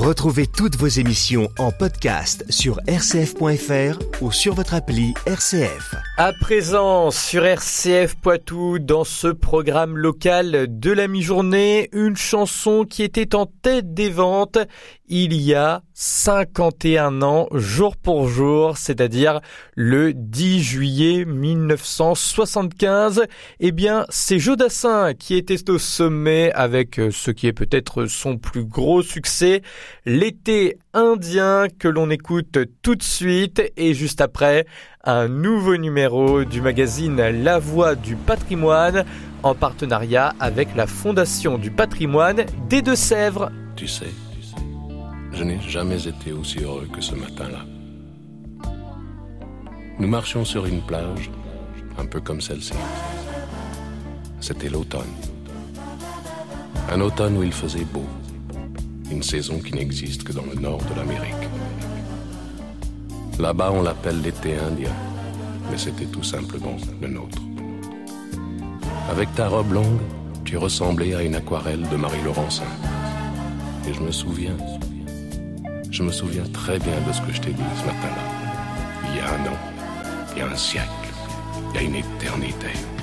Retrouvez toutes vos émissions en podcast sur rcf.fr ou sur votre appli RCF. À présent, sur RCF Poitou, dans ce programme local de la mi-journée, une chanson qui était en tête des ventes il y a 51 ans, jour pour jour, c'est-à-dire le 10 juillet 1975. Eh bien, c'est Jodassin qui était au sommet avec ce qui est peut-être son plus gros succès, L'été indien, que l'on écoute tout de suite, et juste après, un nouveau numéro du magazine La Voix du Patrimoine, en partenariat avec la Fondation du Patrimoine des Deux-Sèvres. Tu sais, je n'ai jamais été aussi heureux que ce matin-là. Nous marchions sur une plage, un peu comme celle-ci. C'était l'automne. Un automne où il faisait beau. Une saison qui n'existe que dans le nord de l'Amérique. Là-bas, on l'appelle l'été indien, mais c'était tout simplement le nôtre. Avec ta robe longue, tu ressemblais à une aquarelle de Marie Laurencin. Et je me souviens très bien de ce que je t'ai dit ce matin-là. Il y a un an, il y a un siècle, il y a une éternité.